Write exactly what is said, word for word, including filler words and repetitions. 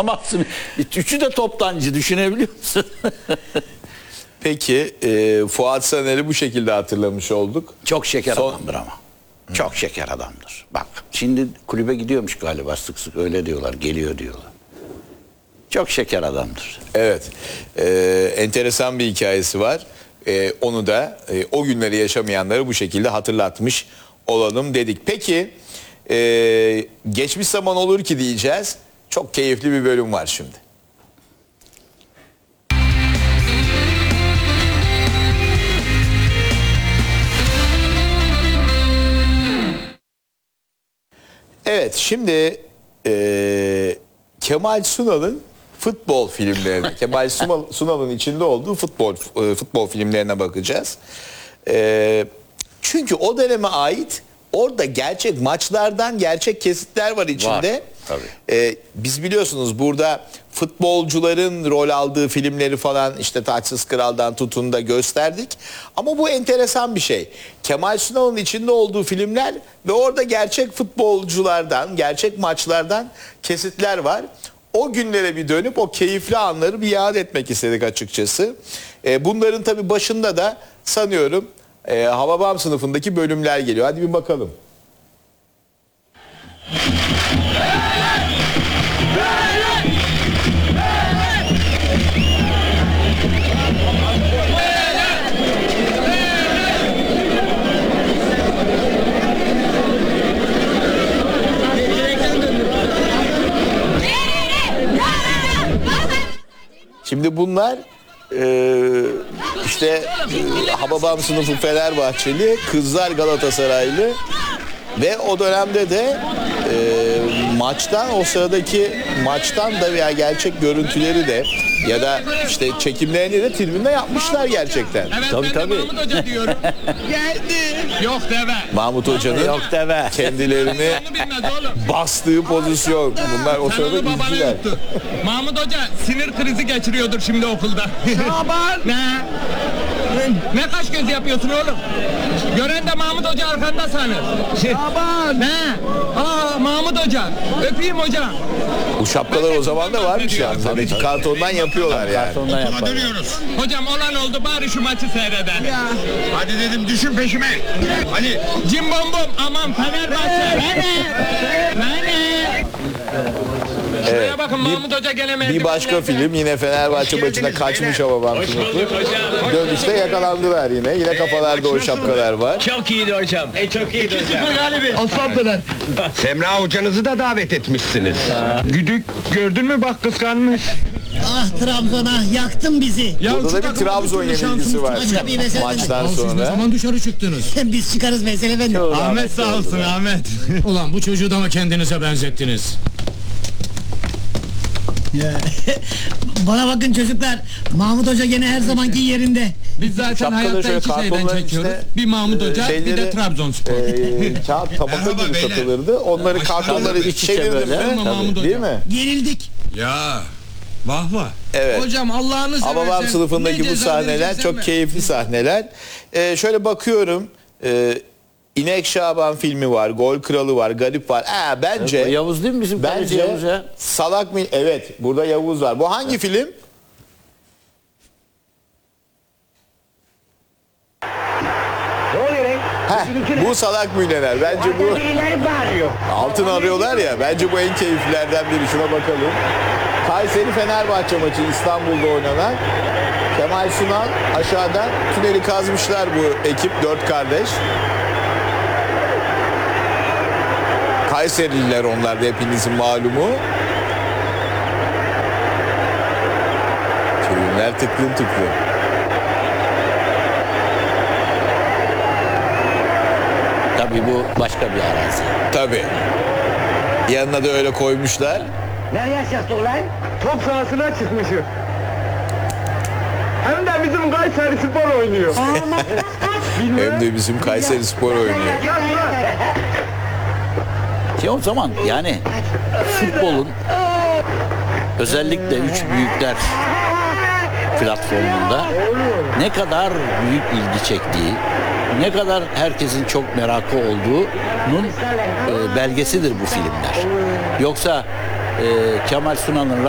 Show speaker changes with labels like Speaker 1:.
Speaker 1: tutamazsın. Üçü de toptancı, düşünebiliyor musun?
Speaker 2: Peki e, Fuat Saner'i bu şekilde hatırlamış olduk.
Speaker 1: Çok şeker
Speaker 2: Son...
Speaker 1: adamdır ama. Çok şeker adamdır. Bak şimdi kulübe gidiyormuş galiba, sık sık öyle diyorlar, geliyor diyorlar. Çok şeker adamdır.
Speaker 2: Evet. E, enteresan bir hikayesi var. E, onu da e, o günleri yaşamayanları bu şekilde hatırlatmış olalım dedik. Peki e, geçmiş zaman olur ki diyeceğiz. Çok keyifli bir bölüm var şimdi. Evet, şimdi e, Kemal Sunal'ın futbol filmlerine, Kemal Sunal'ın içinde olduğu futbol e, futbol filmlerine bakacağız. E, çünkü o döneme ait orada gerçek maçlardan gerçek kesitler var içinde.
Speaker 1: Var, tabii.
Speaker 2: E, biz biliyorsunuz burada futbolcuların rol aldığı filmleri falan işte Taçsız Kral'dan tutun da gösterdik. Ama bu enteresan bir şey. Kemal Sunal'ın içinde olduğu filmler ve orada gerçek futbolculardan, gerçek maçlardan kesitler var. O günlere bir dönüp o keyifli anları bir yad etmek istedik açıkçası. E, bunların tabii başında da sanıyorum e, Hababam sınıfındaki bölümler geliyor. Hadi bir bakalım. Şimdi bunlar e, işte e, Hababam sınıfı Fenerbahçeli, kızlar Galatasaraylı ve o dönemde de e, maçtan, o sıradaki maçtan da veya gerçek görüntüleri de ya da işte çekimlerini de tribünde yapmışlar gerçekten.
Speaker 3: Evet,
Speaker 1: Tabii,
Speaker 3: ben
Speaker 1: tabii.
Speaker 3: de Mahmut Hoca diyorum. Geldi. Yok deve.
Speaker 2: Mahmut Hoca'nın
Speaker 1: Yok deve.
Speaker 2: kendilerini
Speaker 3: Onu bilmez oğlum.
Speaker 2: bastığı pozisyon. Bunlar o
Speaker 3: Sen
Speaker 2: sırada
Speaker 3: onu babanı
Speaker 2: izciler.
Speaker 3: yuttu. Mahmut Hoca sinir krizi geçiriyordur şimdi okulda. Şaban. Ne? Ne kaş göz yapıyorsun oğlum? Gören de Mahmut Hoca arkanda sanır. Şaban. Ne? Aa Mahmut Hoca. Öpeyim hocam.
Speaker 2: Bu şapkalar o zaman da varmış ya. Tabii ki kartondan yapıyorlar yani.
Speaker 1: Kartondan yapar.
Speaker 4: Dönüyoruz.
Speaker 3: Hocam olan oldu, bari şu maçı seyreder. Ya.
Speaker 4: Hadi dedim, düşün peşime. Hadi.
Speaker 3: Cimbombom, aman Fenerbahçe. Bene. Bene. Şuraya bakın, Mahmut Hoca gelemedi.
Speaker 2: Bir başka film yine Fenerbahçe maçına kaçmış Hababam sınıfı. Dönüşte yakalandılar yine. Yine kafalarda o şapkalar var.
Speaker 5: Çok iyiydi hocam. E çok iyiydi hocam.
Speaker 3: Aslandılar.
Speaker 4: Semra hocanızı da davet etmişsiniz.
Speaker 3: Güdük gördün mü, bak kıskanmış.
Speaker 6: Ah Trabzon'a yaktın bizi.
Speaker 2: Burada da bir Trabzon yenilgisi var.
Speaker 6: Tabii mesele
Speaker 2: Maçtan
Speaker 7: Ne
Speaker 2: sonra.
Speaker 7: zaman dışarı çıktınız?
Speaker 6: Biz çıkarız mesele efendim.
Speaker 3: Ahmet sağ olsun Ahmet.
Speaker 7: Ulan bu çocuğu da mı kendinize benzettiniz?
Speaker 6: Ya. Bana bakın çocuklar, Mahmut Hoca gene her zamanki yerinde.
Speaker 3: Biz zaten
Speaker 2: Şapkaları
Speaker 3: hayatta
Speaker 2: şöyle
Speaker 3: iki şeyden
Speaker 2: kartonların
Speaker 3: çekiyoruz.
Speaker 2: içine,
Speaker 3: Bir Mahmut
Speaker 2: e,
Speaker 3: Hoca, bir de
Speaker 2: şeyleri,
Speaker 3: Trabzonspor.
Speaker 2: E, kağıt tabaka
Speaker 4: Merhaba
Speaker 2: gibi
Speaker 4: beyler.
Speaker 2: satılırdı. Onları kartonları
Speaker 1: iç içe
Speaker 2: çevirdim
Speaker 1: böyle.
Speaker 2: mi?
Speaker 3: Ama Mahmut Hoca.
Speaker 2: Değil mi?
Speaker 6: Yenildik.
Speaker 4: Ya. Vah vah.
Speaker 2: Evet.
Speaker 3: Hocam Allah'ını seversen.
Speaker 2: Hababam sınıfındaki
Speaker 3: ne
Speaker 2: bu
Speaker 3: ceza
Speaker 2: sahneler
Speaker 3: vereceksen
Speaker 2: çok
Speaker 3: ver.
Speaker 2: keyifli sahneler. Ee, şöyle bakıyorum. E, İnek Şaban filmi var, Gol Kralı var, Garip var. Aa, bence
Speaker 1: Yavuz değil mi bizim kaleci
Speaker 2: bence
Speaker 1: Yavuz ya?
Speaker 2: salak mı? Evet, burada Yavuz var. Bu hangi film? Heh, bu Salak Milyoner. Bence bu altın arıyorlar ya. Bence bu en keyiflilerden biri. Şuna bakalım. Kayseri Fenerbahçe maçı İstanbul'da oynanan. Kemal Sunal aşağıdan tüneli kazmışlar bu ekip, dört kardeş. Kayserililer onlar da, hepinizin malumu. Tribünler tıklım tıklım.
Speaker 1: Tabii bu başka bir arazi.
Speaker 2: Tabii. Yanına da öyle koymuşlar.
Speaker 8: Ne yaşasın lan?
Speaker 3: Top sahasına çıkmışım. Hem de bizim Kayseri Spor oynuyor.
Speaker 2: Hem de bizim Kayseri Spor oynuyor.
Speaker 1: Ki o zaman yani futbolun özellikle üç büyükler platformunda ne kadar büyük ilgi çektiği, ne kadar herkesin çok merakı olduğunun e, belgesidir bu filmler. Yoksa e, Kemal Sunal'ın